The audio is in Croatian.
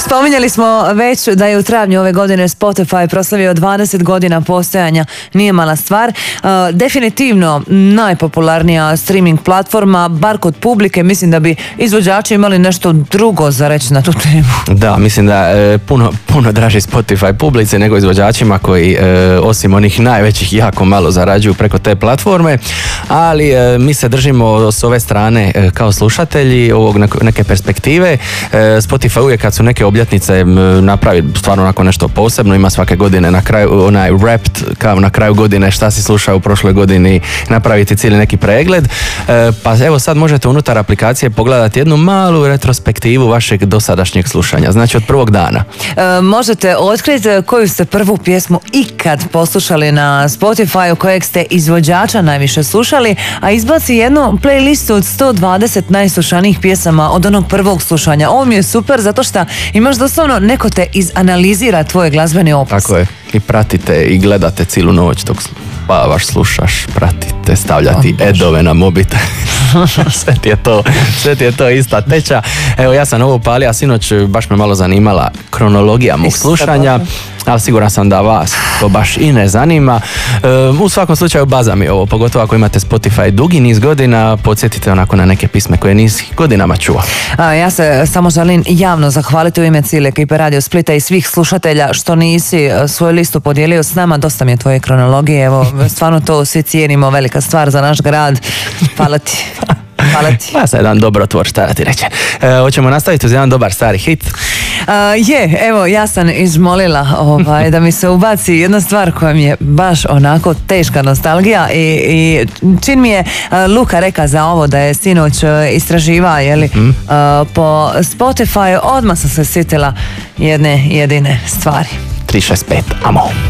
Spominjali smo već da je u travnju ove godine Spotify proslavio 20 godina postojanja, nije mala stvar. Definitivno najpopularnija streaming platforma, bar kod publike. Mislim da bi izvođači imali nešto drugo za reći na tu temu. Da, mislim da puno draži Spotify publici nego izvođačima koji osim onih najvećih jako malo zarađuju preko te platforme, ali mi se držimo s ove strane kao slušatelji ovog neke perspektive. Spotify uvijek kad su neke obljetnice napravi stvarno onako nešto posebno, ima svake godine na kraju onaj Wrapped, kao na kraju godine šta si slušao u prošloj godini, napraviti cijeli neki pregled, pa evo sad možete unutar aplikacije pogledati jednu malu retrospektivu vašeg dosadašnjeg slušanja, znači od prvog dana. Možete otkriti koju ste prvu pjesmu ikad poslušali na Spotify, kojeg ste izvođača najviše slušali, a izbaci jednu playlistu od 120 najslušanijih pjesama od onog prvog slušanja. Ovo mi je super zato što imaš doslovno neko te izanalizira tvoj glazbeni opus. Tako je. I pratite i gledate cijelu noć dok spavaš, slušaš, pratite, stavljati edove na mobitel. sve ti je to ista teča. Evo, ja sam ovo upalio, a sinoć baš me malo zanimala kronologija mog slušanja, ali siguran sam da vas to baš i ne zanima. U svakom slučaju baza mi ovo, pogotovo ako imate Spotify dugi niz godina, podsjetite onako na neke pisme koje nisi godinama čuo. Ja se samo želim javno zahvaliti u ime cijele ekipe Radio Splita i svih slušatelja što nisi svoju listu podijelio s nama. Dosta mi je tvoje kronologije, evo, stvarno to svi cijenimo, velika stvar za naš grad. Hvala ti. Hvala ti. Pa sad jedan dobrotvor, šta da ti reče. Hoćemo nastaviti uz jedan dobar stari hit. Evo, ja sam izmolila da mi se ubaci jedna stvar koja mi je baš onako teška nostalgija i čin mi je Luka reka za ovo da je sinoć istraživa po Spotify, odmah sam se sjetila jedne jedine stvari. 365, amo.